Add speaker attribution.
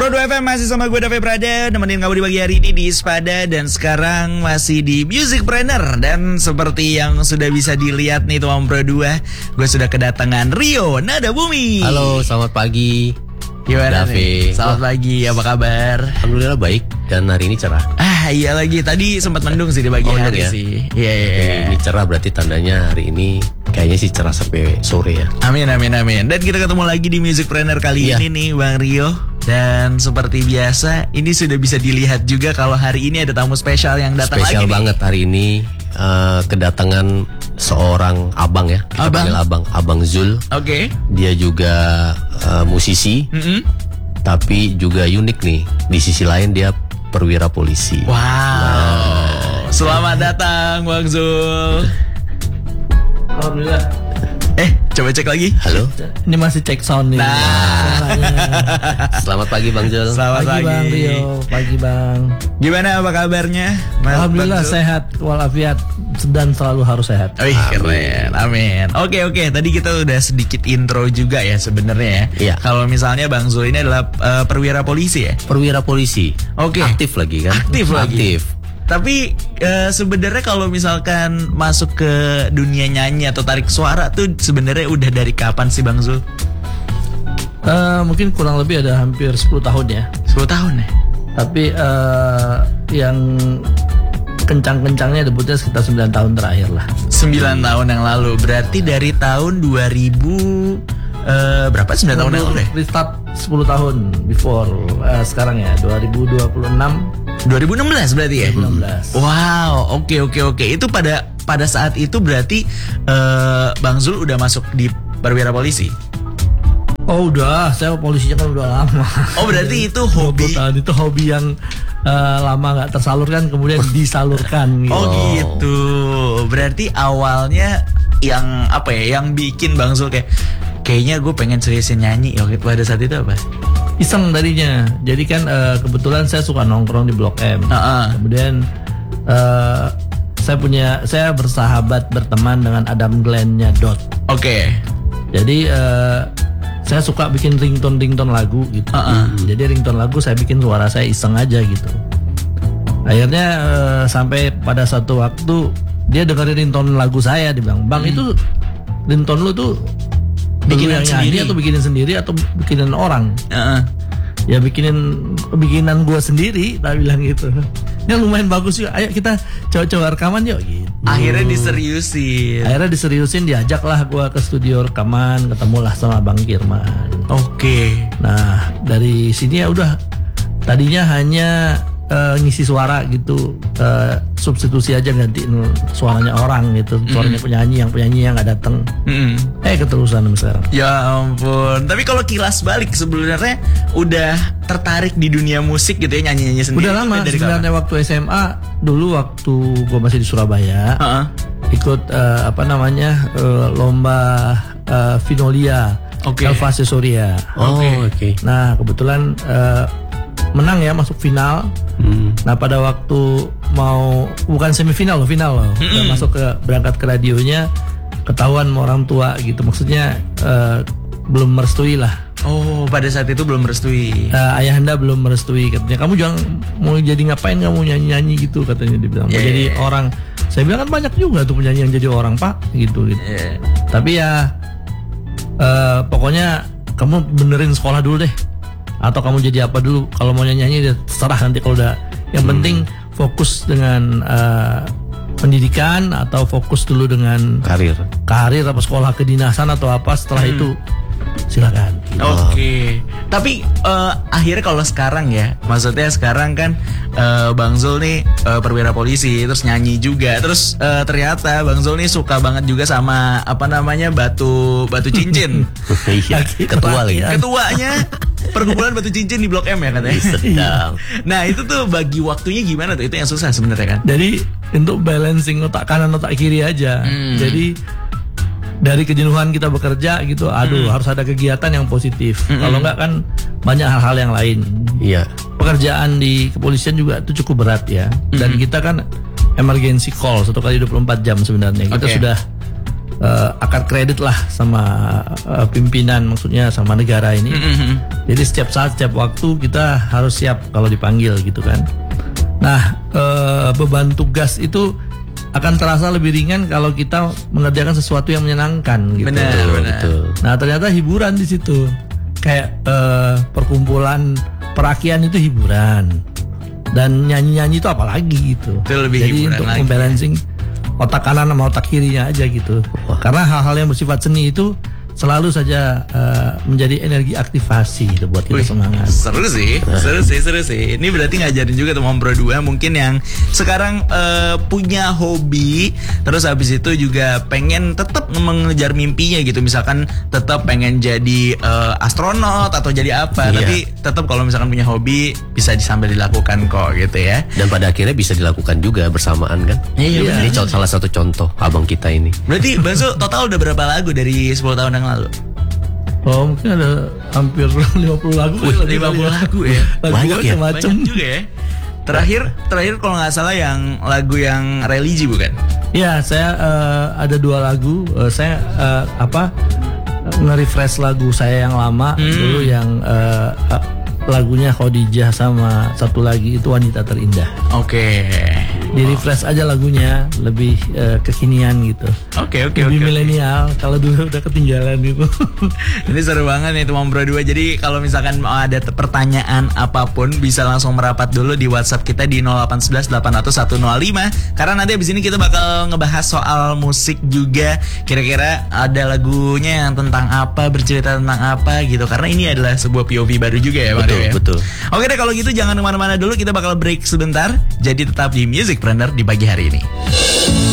Speaker 1: Pro 2 FM masih sama gue David Prada, nemenin kamu di pagi hari ini di Ispada. Dan sekarang masih di Musicpreneur. Dan seperti yang sudah bisa dilihat nih teman Pro 2, gue sudah kedatangan Rio Nadabumi.
Speaker 2: Halo, selamat pagi.
Speaker 1: Gimana nih? Selamat pagi, apa kabar?
Speaker 2: Alhamdulillah baik, dan hari ini cerah.
Speaker 1: Iya lagi, tadi sempat mendung sih di pagi hari
Speaker 2: ya?
Speaker 1: sih. Iya.
Speaker 2: Ini cerah berarti tandanya hari ini kayaknya sih cerah sampai sore ya.
Speaker 1: Amin. Dan kita ketemu lagi di Musicpreneur kali ini nih Bang Rio. Dan seperti biasa, ini sudah bisa dilihat juga kalau hari ini ada tamu spesial yang datang lagi.
Speaker 2: Spesial banget hari ini, kedatangan seorang abang ya. Kita panggil Abang Zul.
Speaker 1: Oke.
Speaker 2: Dia juga musisi, tapi juga unik nih. Di sisi lain dia perwira polisi.
Speaker 1: Wow. Selamat datang Bang Zul.
Speaker 3: Alhamdulillah.
Speaker 1: Coba cek lagi.
Speaker 2: Halo.
Speaker 3: Ini masih cek sound nih.
Speaker 2: Selamat pagi Bang Zul.
Speaker 1: Selamat pagi
Speaker 3: Bang Rio. Pagi Bang.
Speaker 1: Gimana apa kabarnya?
Speaker 3: Alhamdulillah sehat walafiat, dan selalu harus sehat.
Speaker 1: Wih, keren. Amin. Oke. Tadi kita udah sedikit intro juga ya sebenarnya ya.
Speaker 2: Iya.
Speaker 1: Kalau misalnya Bang Zul ini adalah perwira polisi ya.
Speaker 2: Perwira polisi.
Speaker 1: Oke.
Speaker 2: Aktif lagi kan?
Speaker 1: Aktif. Tapi sebenarnya kalau misalkan masuk ke dunia nyanyi atau tarik suara tuh sebenarnya udah dari kapan sih Bang Zul?
Speaker 3: Mungkin kurang lebih ada hampir 10 tahun ya.
Speaker 1: 10 tahun ya?
Speaker 3: Tapi yang kencang-kencangnya debutnya sekitar 9 tahun terakhir lah.
Speaker 1: 9 tahun yang lalu. Berarti dari tahun 2000 berapa? 9 tahun yang lalu ya?
Speaker 3: Restart 10 tahun before sekarang ya, 2016
Speaker 1: berarti ya?
Speaker 3: 2016.
Speaker 1: Wow, oke. Itu pada saat itu berarti Bang Zul udah masuk di perwira polisi?
Speaker 3: Oh udah, saya polisinya kan udah lama.
Speaker 1: Oh berarti itu hobi?
Speaker 3: Itu hobi yang lama nggak tersalurkan, kemudian disalurkan. Gitu.
Speaker 1: Oh gitu. Berarti awalnya yang apa ya? Yang bikin Bang Zul kayaknya gue pengen seriusin nyanyi waktu pada saat itu apa?
Speaker 3: Iseng tadinya. Jadi kan kebetulan saya suka nongkrong di Blok M. Kemudian saya bersahabat berteman dengan Adam Glenn-nya Dot.
Speaker 1: Oke.
Speaker 3: Jadi saya suka bikin ringtone lagu gitu. Jadi ringtone lagu saya bikin suara saya iseng aja gitu. Akhirnya sampai pada satu waktu dia dengerin ringtone lagu saya, dia bilang, "Bang, itu ringtone lu tuh bikinan sendiri atau bikinin sendiri atau bikinan orang?" Ya bikinan gue sendiri, tak bilang gitu. Ya lumayan bagus juga. Ayo kita coba rekaman yuk gitu.
Speaker 1: Akhirnya diseriusin, diajaklah gue ke studio rekaman, ketemulah sama Bang Kirman. Oke. Nah dari sini ya udah, tadinya hanya ngisi suara gitu, substitusi aja, gantiin suaranya orang gitu, suaranya penyanyi yang nggak datang. Keterusan sekarang. Ya ampun. Tapi kalau kilas balik sebenarnya udah tertarik di dunia musik gitu ya, nyanyi sendiri? Udah lama. Sebenarnya waktu SMA dulu, waktu gue masih di Surabaya, ikut lomba Vinolia, Elva Sesoria. Oke.
Speaker 3: Nah kebetulan menang ya, masuk final. Nah pada waktu bukan semifinal loh, final loh. Udah berangkat ke radionya, ketahuan sama orang tua gitu. Maksudnya belum merestui lah. Oh, pada saat itu belum merestui. Ayahanda belum merestui, katanya. Kamu jangan mau jadi ngapain, kamu nyanyi gitu, katanya dibilang. Mau jadi orang. Saya bilang kan banyak juga tuh penyanyi yang jadi orang, Pak, gitu. Tapi ya pokoknya kamu benerin sekolah dulu deh. Atau kamu jadi apa dulu, kalau mau nyanyi terserah nanti kalau udah. Yang penting fokus dengan pendidikan, atau fokus dulu dengan karir apa sekolah kedinasan atau apa, setelah itu silakan. Oke. Tapi akhirnya kalau sekarang ya, maksudnya sekarang kan Bang Zul nih perwira polisi, terus nyanyi juga, terus ternyata Bang Zul nih suka banget juga sama batu cincin.
Speaker 2: Iya, ketua lagi.
Speaker 1: Ketuanya perkumpulan batu cincin di Blok M ya katanya.
Speaker 2: Sedang.
Speaker 1: Nah itu tuh bagi waktunya gimana tuh? Itu yang susah sebenarnya kan. Jadi untuk balancing otak kanan otak kiri aja. Jadi dari kejenuhan kita bekerja gitu, harus ada kegiatan yang positif. Kalau enggak kan banyak hal-hal yang lain.
Speaker 2: Iya.
Speaker 3: Pekerjaan di kepolisian juga itu cukup berat ya. Dan kita kan emergency call 1 kali 24 jam sebenarnya. Kita sudah
Speaker 1: akad kredit lah sama pimpinan, maksudnya sama negara ini. Jadi setiap saat, setiap waktu kita harus siap kalau dipanggil gitu kan. Nah, beban tugas itu akan terasa lebih ringan kalau kita mengerjakan sesuatu yang menyenangkan gitu.
Speaker 2: Benar.
Speaker 1: Nah, ternyata hiburan di situ. Kayak perkumpulan perakian itu hiburan. Dan nyanyi-nyanyi itu apalagi gitu.
Speaker 4: Itu lebih
Speaker 1: jadi
Speaker 4: hiburan
Speaker 1: untuk
Speaker 4: lagi.
Speaker 1: membalancing otak kanan sama otak kirinya aja gitu. Karena hal-hal yang bersifat seni itu selalu saja menjadi energi aktivasi gitu buat kita semangat.
Speaker 4: Seru sih. Ini berarti ngajarin juga teman Pro 2 mungkin yang sekarang punya hobi, terus habis itu juga pengen tetap mengejar mimpinya gitu. Misalkan tetap pengen jadi astronot atau jadi apa, tapi tetap kalau misalkan punya hobi bisa sambil dilakukan kok gitu ya.
Speaker 2: Dan pada akhirnya bisa dilakukan juga bersamaan kan.
Speaker 4: Iya.
Speaker 2: Ini salah satu contoh abang kita ini.
Speaker 4: Berarti Bansu total udah berapa lagu dari 10 tahun yang lalu?
Speaker 1: Oh, mungkin ada hampir 50 lagu.
Speaker 4: 50 lagu ya.
Speaker 2: Banyak ya?
Speaker 1: Macam-macam
Speaker 4: juga ya. Terakhir kalau nggak salah yang lagu yang religi bukan?
Speaker 1: Ya, saya ada 2 lagu. Saya nge-refresh lagu saya yang lama dulu yang lagunya Khadijah sama satu lagi itu Wanita Terindah.
Speaker 4: Oke.
Speaker 1: Di refresh aja lagunya, lebih kekinian gitu.
Speaker 4: Oke.
Speaker 1: Lebih milenial. Kalau dulu udah ketinggalan gitu.
Speaker 4: Ini seru banget nih teman Pro 2. Jadi kalau misalkan mau ada pertanyaan apapun bisa langsung merapat dulu di WhatsApp kita di 0811 800 105. Karena nanti abis ini kita bakal ngebahas soal musik juga. Kira-kira ada lagunya yang tentang apa, bercerita tentang apa gitu. Karena ini adalah sebuah POV baru juga ya Mario ya.
Speaker 2: Betul.
Speaker 4: Oke deh kalau gitu jangan kemana-mana dulu. Kita bakal break sebentar. Jadi tetap di Musicpreneur di pagi hari ini.